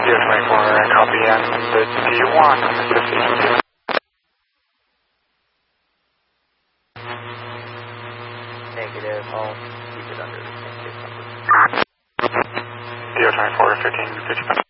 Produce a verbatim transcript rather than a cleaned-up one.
twenty-four, copy, and the D one, fifty. Negative, I'll keep it under the same case number. D twenty-four, fifteen, fifty.